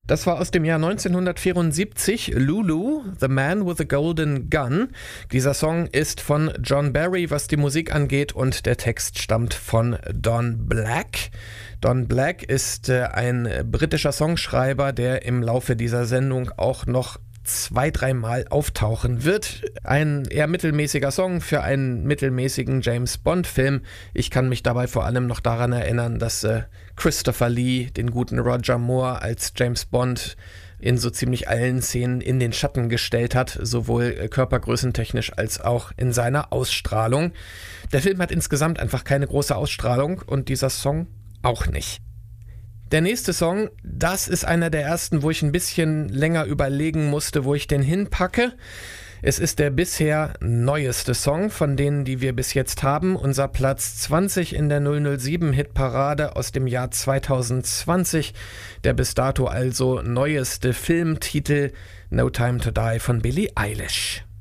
Das war aus dem Jahr 1974, Lulu, The Man with the Golden Gun. Dieser Song ist von John Barry, was die Musik angeht, und der Text stammt von Don Black. Don Black ist ein britischer Songschreiber, der im Laufe dieser Sendung auch noch 2-3 Mal auftauchen wird. Ein eher mittelmäßiger Song für einen mittelmäßigen James-Bond-Film. Ich kann mich dabei vor allem noch daran erinnern, dass Christopher Lee den guten Roger Moore als James Bond in so ziemlich allen Szenen in den Schatten gestellt hat, sowohl körpergrößentechnisch als auch in seiner Ausstrahlung. Der Film hat insgesamt einfach keine große Ausstrahlung und dieser Song auch nicht. Der nächste Song, das ist einer der ersten, wo ich ein bisschen länger überlegen musste, wo ich den hinpacke. Es ist der bisher neueste Song von denen, die wir bis jetzt haben. Unser Platz 20 in der 007-Hitparade aus dem Jahr 2020. Der bis dato also neueste Filmtitel No Time to Die von Billie Eilish.